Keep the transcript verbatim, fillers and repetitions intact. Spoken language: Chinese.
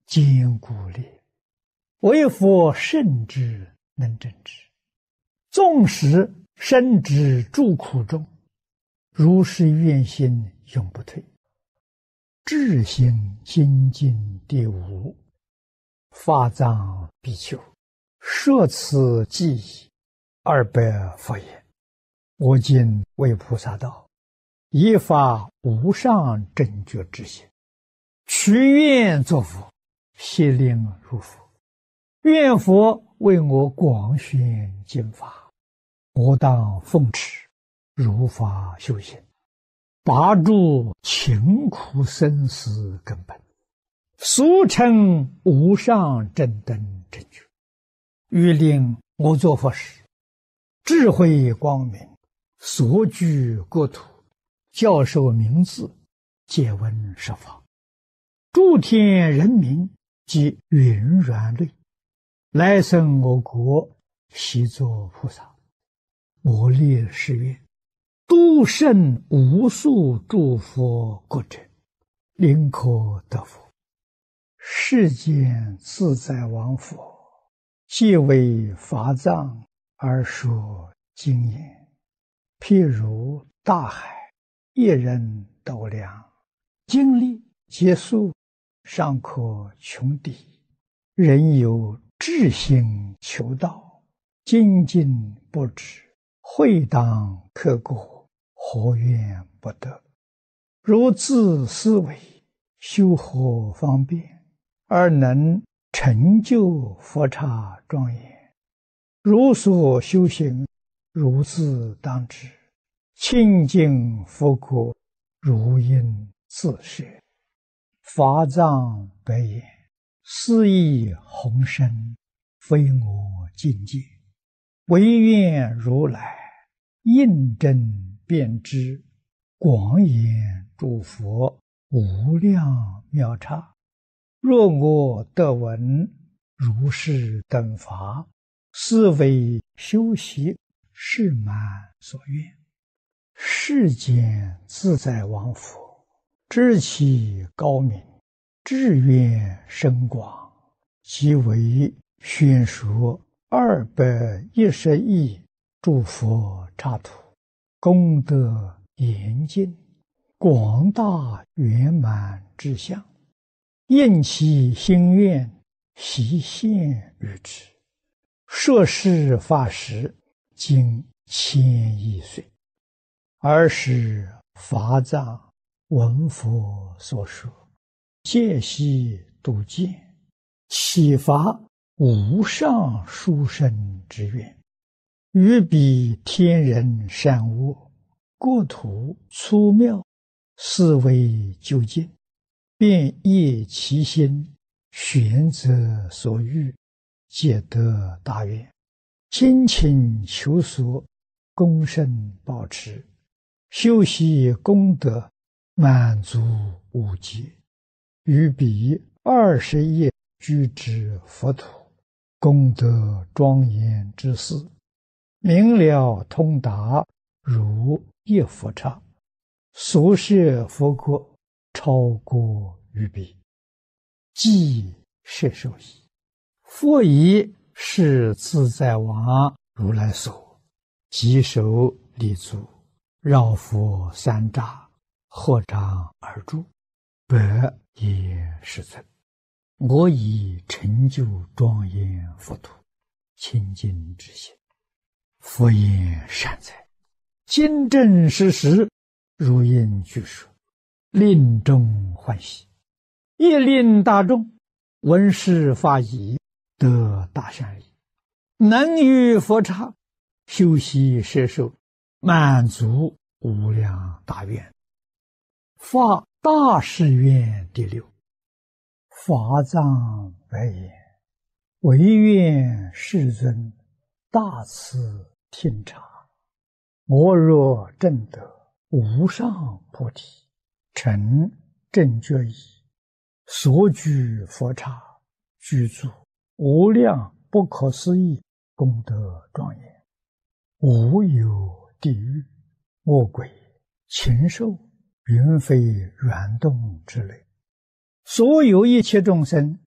坚固烈，为佛圣之能正之。纵使身之诸苦中，如是愿心永不退。至行精进第五，法藏比丘，摄此记忆二百佛言：我今为菩萨道，依发无上正觉之心，许愿作佛，悉令入佛。愿佛为我广宣经法，我当奉持，如法修行，拔除勤苦生死根本，俗称无上正等正觉。欲令我作佛时，智慧光明，所居国土，教授名字，借闻十方，诸天人民及云软类，来生我国，悉作菩萨。我立誓愿，度胜无数诸佛国者，临可得佛。世间自在王佛，皆为法藏而说经言，譬如大海，一人斗量，经历劫数，尚可穷敌。人有志心求道，精进不止，会当刻过，何怨不得？如自思维，修何方便，而能成就佛刹庄严？如所修行，如自当知，清净佛国，如应自设。法藏白言：斯亦宏深，非我境界，唯愿如来印证遍知，广演诸佛无量妙刹。若我得闻如是等法，斯为修习是满所愿。世间自在王佛，知其高明，志愿深广，即为宣说二百一十亿诸佛刹土，功德严尽，广大圆满之相，应其心愿，悉现于之。摄事法时，经千亿岁，尔时法藏闻佛所说，戒悉度见，启发无上殊胜之愿，于彼天人善恶，国土粗妙，思维究竟，便业其心，选择所欲，皆得大愿，精勤求索，功胜保持，修习功德，满足无极。于彼二十亿居之佛土，功德庄严之事，明了通达，如一佛刹，所摄佛国，超过于彼。即摄受矣。佛以是自在王如来所，即手立足，绕佛三匝，合掌而住，百也是尊。我以成就庄严佛土，清净之心。佛言善哉，今正实实，如应具说，令众欢喜，亦令大众闻是法已，得大善利，能于佛刹修习摄受，满足无量大愿。发大誓愿第六。法藏白言：唯愿世尊大慈听察，我若证得无上菩提，成正觉已，所居佛刹，居住无量不可思议功德庄严，无有地狱、恶鬼、禽兽、云飞、软动之类，所有一切众生